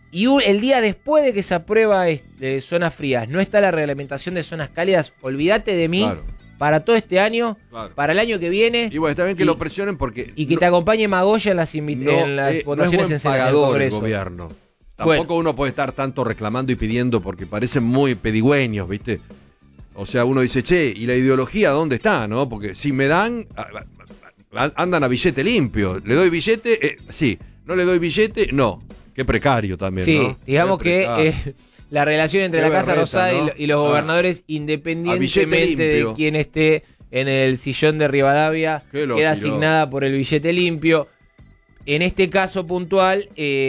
y el día después de que se aprueba zonas frías, no está la reglamentación de zonas cálidas, olvídate de mí. Claro. Para todo este año, claro, para el año que viene. Y bueno, está bien que lo presionen porque... Y que te acompañe Magoya en las votaciones no es buen pagador el gobierno. Tampoco uno puede estar tanto reclamando y pidiendo porque parecen muy pedigüeños, ¿viste? O sea, uno dice, che, ¿y la ideología dónde está, no? Porque si me dan, andan a billete limpio. ¿Le doy billete? Sí. ¿No le doy billete? No. Qué precario también, sí, ¿no? Digamos que... la relación entre la Casa Rosada, ¿no? y los gobernadores, independientemente de quién esté en el sillón de Rivadavia, queda asignada por el billete limpio. En este caso puntual,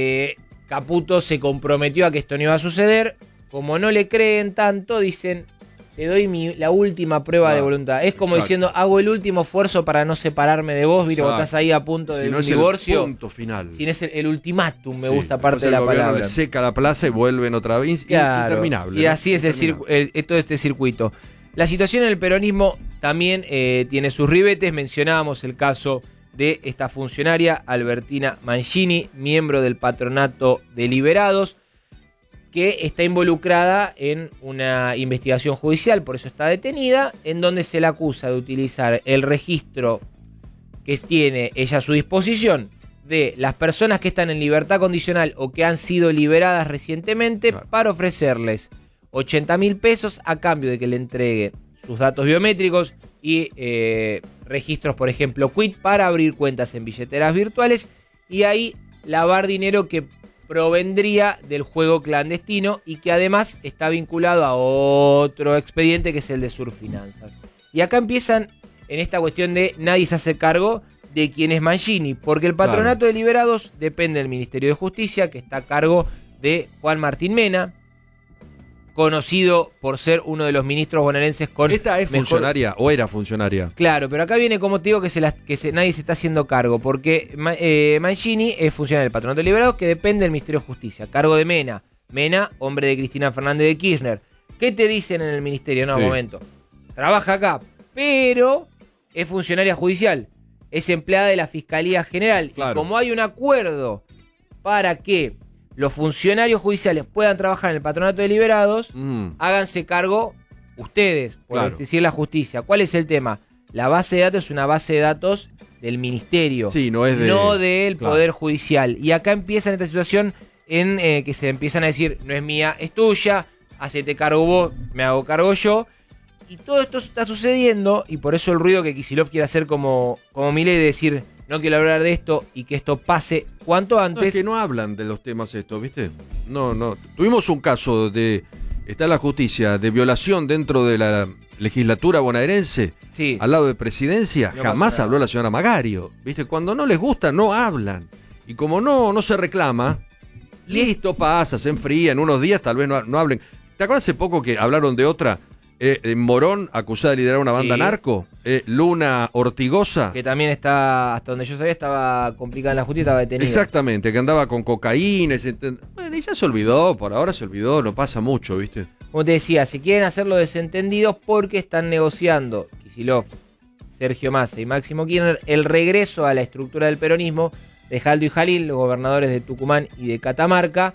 Caputo se comprometió a que esto no iba a suceder. Como no le creen tanto, dicen, te doy la última prueba de voluntad. Es como diciendo, hago el último esfuerzo para no separarme de vos, vos estás ahí a punto de un divorcio. El punto final. Si no es el ultimátum, me gusta parte de la palabra. Le seca la plaza y vuelven otra vez. Claro, interminable. Y así es todo este circuito. La situación en el peronismo también tiene sus ribetes. Mencionábamos el caso de esta funcionaria, Albertina Mangini, miembro del patronato de Liberados, que está involucrada en una investigación judicial, por eso está detenida, en donde se la acusa de utilizar el registro que tiene ella a su disposición de las personas que están en libertad condicional o que han sido liberadas recientemente para ofrecerles 80.000 pesos a cambio de que le entreguen sus datos biométricos y registros, por ejemplo, quit, para abrir cuentas en billeteras virtuales y ahí lavar dinero que provendría del juego clandestino y que además está vinculado a otro expediente que es el de Surfinanzas. Y acá empiezan en esta cuestión de nadie se hace cargo de quién es Mangini, porque el patronato de Liberados depende del Ministerio de Justicia, que está a cargo de Juan Martín Mena, conocido por ser uno de los ministros bonaerenses con... ¿Esta es funcionaria o era funcionaria? Claro, pero acá viene, como te digo, que nadie se está haciendo cargo, porque Mangini es funcionario del Patronato de Liberados, que depende del Ministerio de Justicia, cargo de Mena. Mena, hombre de Cristina Fernández de Kirchner. ¿Qué te dicen en el ministerio? No, momento. Trabaja acá, pero es funcionaria judicial. Es empleada de la Fiscalía General. Claro. Y como hay un acuerdo para que los funcionarios judiciales puedan trabajar en el Patronato de Liberados, háganse cargo ustedes, por decir la justicia. ¿Cuál es el tema? La base de datos es una base de datos del ministerio, no es del Poder Judicial. Y acá empieza esta situación en que se empiezan a decir, no es mía, es tuya, hacete cargo vos, me hago cargo yo. Y todo esto está sucediendo, y por eso el ruido que Kicillof quiere hacer como Milei, de decir, no quiero hablar de esto y que esto pase cuanto antes. No, es que no hablan de los temas estos, ¿viste? No. Tuvimos un caso está en la justicia, de violación dentro de la legislatura bonaerense, al lado de Presidencia. No jamás habló la señora Magario, ¿viste? Cuando no les gusta, no hablan. Y como no se reclama, listo, pasa, se enfría, en unos días tal vez no hablen. ¿Te acuerdas hace poco que hablaron de otra? Morón, acusada de liderar una banda narco. Luna Ortigosa. Que también está, hasta donde yo sabía, estaba complicada en la justicia, estaba detenida. Exactamente, que andaba con cocaína. Bueno, y ya se olvidó, por ahora se olvidó, no pasa mucho, ¿viste? Como te decía, se quieren hacer los desentendidos porque están negociando Kicillof, Sergio Massa y Máximo Kirchner el regreso a la estructura del peronismo de Jaldo y Jalil, los gobernadores de Tucumán y de Catamarca,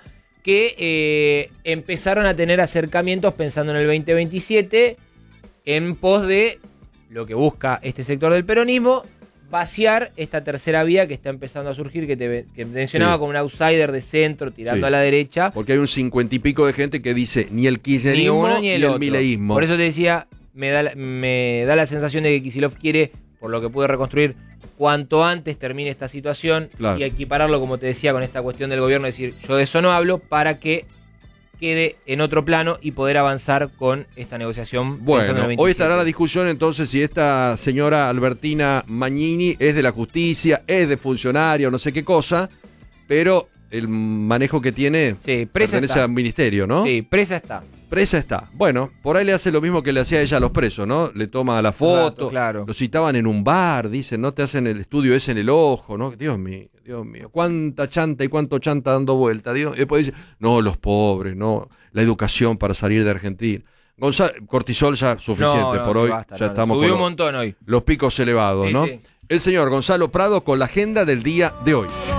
que empezaron a tener acercamientos pensando en el 2027 en pos de lo que busca este sector del peronismo, vaciar esta tercera vía que está empezando a surgir, que mencionaba como un outsider de centro, tirando a la derecha. Porque hay un 50 y pico de gente que dice ni el kirchnerismo ni uno ni el mileísmo. Por eso te decía, me da la sensación de que Kicillof quiere, por lo que pude reconstruir, cuanto antes termine esta situación y equipararlo, como te decía, con esta cuestión del gobierno, decir, yo de eso no hablo, para que quede en otro plano y poder avanzar con esta negociación. Bueno, hoy estará la discusión entonces si esta señora Albertina Mangini es de la justicia, es de funcionaria o no sé qué cosa, pero el manejo que tiene pertenece al ministerio, ¿no? Sí, presa está. Presa está. Bueno, por ahí le hace lo mismo que le hacía ella a los presos, ¿no? Le toma la foto, lo citaban en un bar, dicen, no te hacen el estudio ese en el ojo, ¿no? Dios mío, cuánta chanta y cuánto chanta dando vuelta, Dios. Y después dice, no, los pobres, no, la educación para salir de Argentina. Cortisol ya suficiente por hoy, basta, ya estamos subió un montón hoy. Los picos elevados, ¿no? Sí. El señor Gonzalo Prado con la agenda del día de hoy.